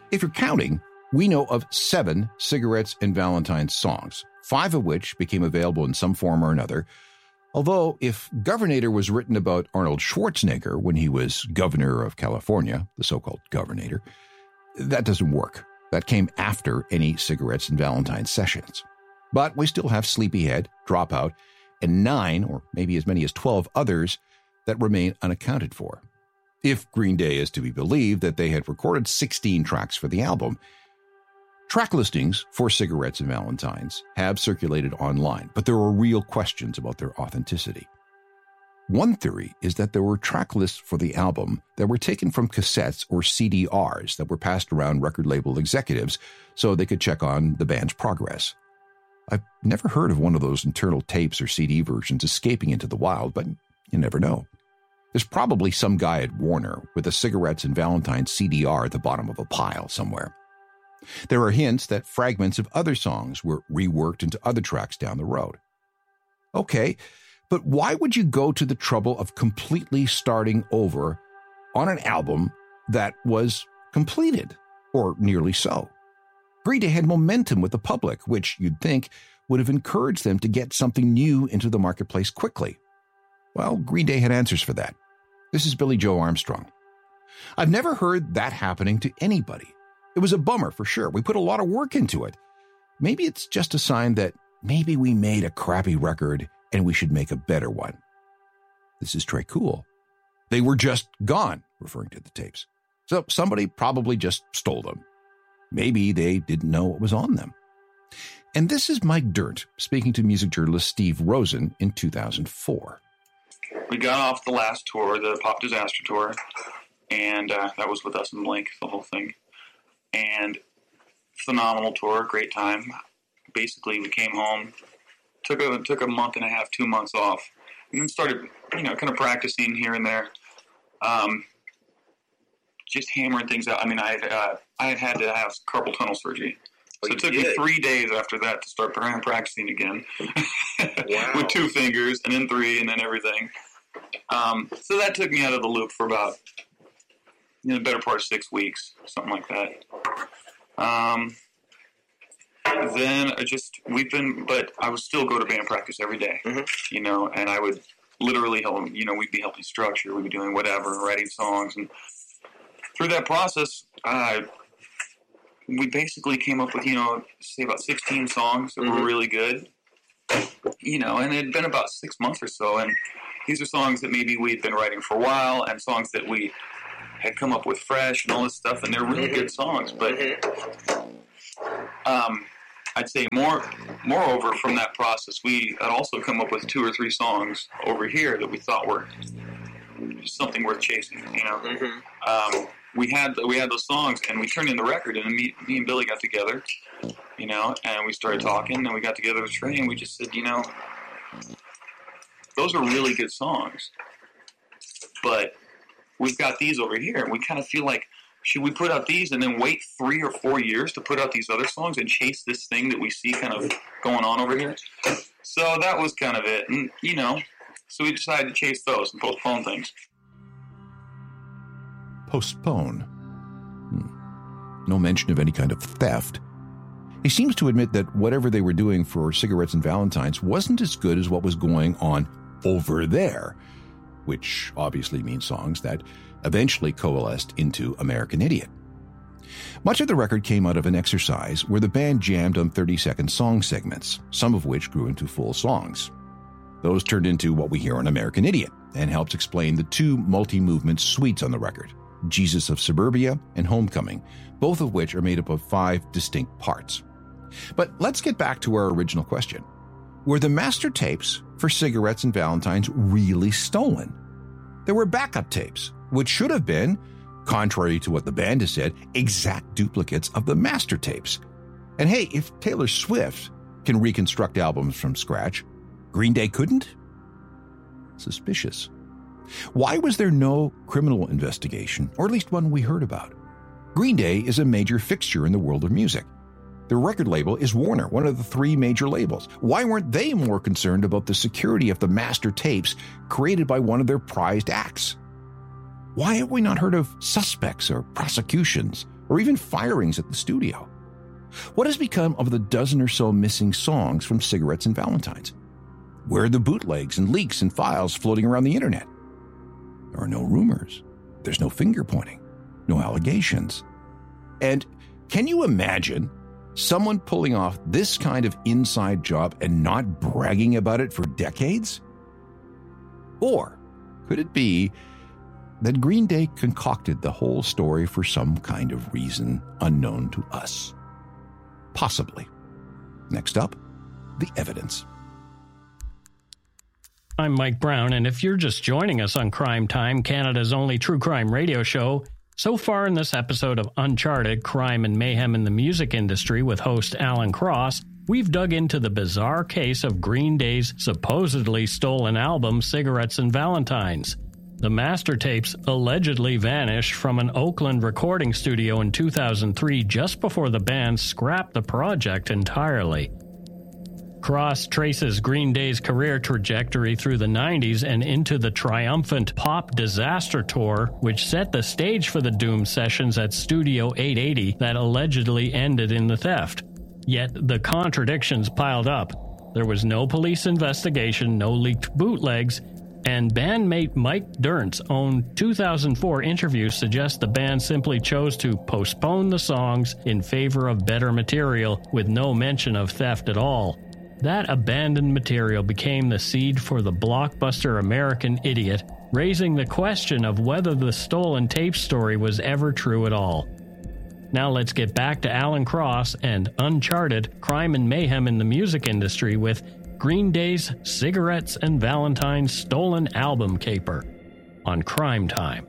If you're counting, we know of 7 Cigarettes and Valentines songs, 5 of which became available in some form or another. Although, if Governator was written about Arnold Schwarzenegger when he was governor of California, the so-called Governator, that doesn't work. That came after any Cigarettes and Valentines sessions. But we still have Sleepyhead, Dropout, and 9, or maybe as many as 12 others that remain unaccounted for. If Green Day is to be believed that they had recorded 16 tracks for the album, track listings for Cigarettes and Valentines have circulated online, but there are real questions about their authenticity. One theory is that there were track lists for the album that were taken from cassettes or CDRs that were passed around record label executives so they could check on the band's progress. I've never heard of one of those internal tapes or CD versions escaping into the wild, but you never know. There's probably some guy at Warner with a Cigarettes and Valentines CDR at the bottom of a pile somewhere. There are hints that fragments of other songs were reworked into other tracks down the road. Okay, but why would you go to the trouble of completely starting over on an album that was completed, or nearly so? Green Day had momentum with the public, which you'd think would have encouraged them to get something new into the marketplace quickly. Well, Green Day had answers for that. This is Billy Joe Armstrong. I've never heard that happening to anybody. It was a bummer for sure. We put a lot of work into it. Maybe it's just a sign that maybe we made a crappy record and we should make a better one. This is Trey Cool. They were just gone, referring to the tapes. So somebody probably just stole them. Maybe they didn't know what was on them. And this is Mike Dirnt speaking to music journalist Steve Rosen in 2004. We got off the last tour, the Pop Disaster Tour, and that was with Us and Blink, the whole thing. And phenomenal tour, great time. Basically, we came home, took a month and a half, 2 months off, and then started, kind of practicing here and there, just hammering things out. I mean, I had to have carpal tunnel surgery. So it took me 3 days after that to start practicing again. Wow. With 2 fingers, and then 3, and then everything. So that took me out of the loop for about, the better part of 6 weeks, something like that. Then but I would still go to band practice every day, and I would literally help them, we'd be helping structure, we'd be doing whatever, writing songs, and through that process, we basically came up with, say about 16 songs that were really good, and it had been about 6 months or so, and these are songs that maybe we'd been writing for a while, and songs that we had come up with fresh and all this stuff, and they're really good songs, but I'd say moreover from that process, we had also come up with 2 or 3 songs over here that we thought were something worth chasing, We had those songs, and we turned in the record, and me and Billy got together, and we started talking, and we got together with Trey, and we just said, those are really good songs, but we've got these over here, and we kind of feel like, should we put out these and then wait 3 or 4 years to put out these other songs and chase this thing that we see kind of going on over here? So that was kind of it, and, so we decided to chase those and postpone things. Postpone. No mention of any kind of theft. He seems to admit that whatever they were doing for Cigarettes and Valentines wasn't as good as what was going on over there, which obviously means songs that eventually coalesced into American Idiot. Much of the record came out of an exercise where the band jammed on 30-second song segments, some of which grew into full songs. Those turned into what we hear on American Idiot and helps explain the 2 multi-movement suites on the record, Jesus of Suburbia and Homecoming, both of which are made up of 5 distinct parts. But let's get back to our original question. Were the master tapes for Cigarettes and Valentines really stolen? There were backup tapes, which should have been, contrary to what the band has said, exact duplicates of the master tapes. And hey, if Taylor Swift can reconstruct albums from scratch, Green Day couldn't? Suspicious. Why was there no criminal investigation, or at least one we heard about? Green Day is a major fixture in the world of music. Their record label is Warner, one of the 3 major labels. Why weren't they more concerned about the security of the master tapes created by one of their prized acts? Why have we not heard of suspects or prosecutions or even firings at the studio? What has become of the dozen or so missing songs from Cigarettes and Valentines? Where are the bootlegs and leaks and files floating around the internet? There are no rumors. There's no finger pointing, no allegations. And can you imagine someone pulling off this kind of inside job and not bragging about it for decades? Or could it be that Green Day concocted the whole story for some kind of reason unknown to us? Possibly. Next up, the evidence. I'm Mike Brown, and if you're just joining us on Crime Time, Canada's only true crime radio show, so far in this episode of Uncharted, Crime and Mayhem in the Music Industry with host Alan Cross, we've dug into the bizarre case of Green Day's supposedly stolen album, Cigarettes and Valentines. The master tapes allegedly vanished from an Oakland recording studio in 2003 just before the band scrapped the project entirely. Cross traces Green Day's career trajectory through the 90s and into the triumphant Pop Disaster Tour, which set the stage for the Doom sessions at Studio 880 that allegedly ended in the theft. Yet the contradictions piled up. There was no police investigation, no leaked bootlegs, and bandmate Mike Dirnt's own 2004 interview suggests the band simply chose to postpone the songs in favor of better material with no mention of theft at all. That abandoned material became the seed for the blockbuster American Idiot, raising the question of whether the stolen tape story was ever true at all. Now let's get back to Alan Cross and Uncharted, Crime and Mayhem in the Music Industry with Green Day's Cigarettes and Valentines stolen album caper on Crime Time.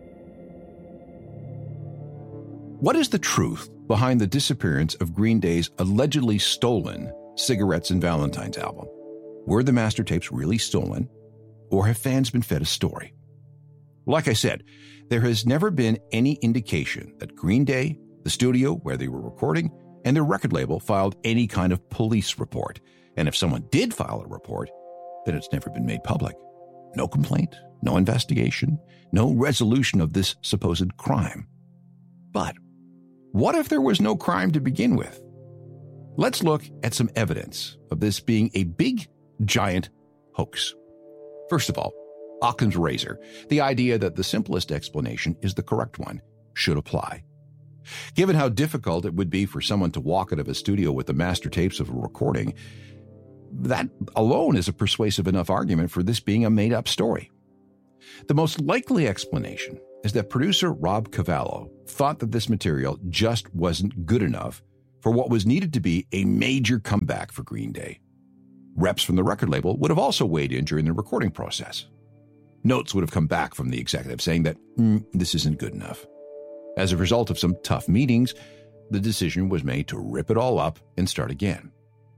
What is the truth behind the disappearance of Green Day's allegedly stolen Cigarettes and Valentines album? Were the master tapes really stolen, or have fans been fed a story? Like I said, there has never been any indication that Green Day, the studio where they were recording, and their record label filed any kind of police report. And if someone did file a report, then it's never been made public. No complaint, no investigation, no resolution of this supposed crime. But what if there was no crime to begin with? Let's look at some evidence of this being a big, giant hoax. First of all, Occam's razor, the idea that the simplest explanation is the correct one, should apply. Given how difficult it would be for someone to walk out of a studio with the master tapes of a recording, that alone is a persuasive enough argument for this being a made-up story. The most likely explanation is that producer Rob Cavallo thought that this material just wasn't good enough for what was needed to be a major comeback for Green Day. Reps from the record label would have also weighed in during the recording process. Notes would have come back from the executive saying that this isn't good enough. As a result of some tough meetings, the decision was made to rip it all up and start again.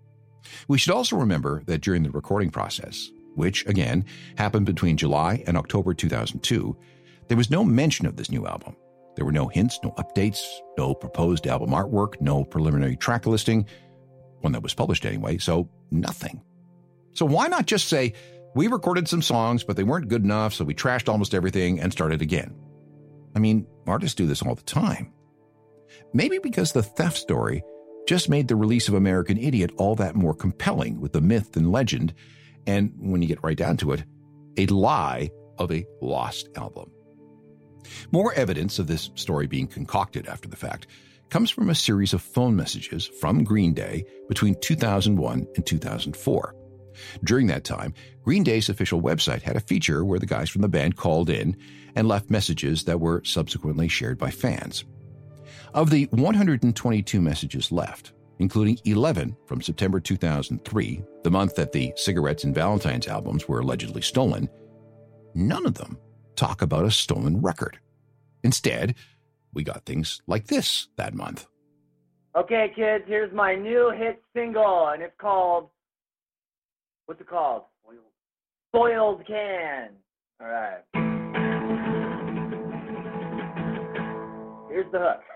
We should also remember that during the recording process, which, again, happened between July and October 2002, there was no mention of this new album. There were no hints, no updates, no proposed album artwork, no preliminary track listing, one that was published anyway, so nothing. So why not just say, we recorded some songs, but they weren't good enough, so we trashed almost everything and started again? I mean, artists do this all the time. Maybe because the theft story just made the release of American Idiot all that more compelling with the myth and legend, and when you get right down to it, a lie of a lost album. More evidence of this story being concocted after the fact comes from a series of phone messages from Green Day between 2001 and 2004. During that time, Green Day's official website had a feature where the guys from the band called in and left messages that were subsequently shared by fans. Of the 122 messages left, including 11 from September 2003, the month that the Cigarettes and Valentines albums were allegedly stolen, none of them talk about a stolen record. Instead, we got things like this that month. Okay, kids, here's my new hit single, and it's called, what's it called? Spoiled Can. All right. Here's the hook.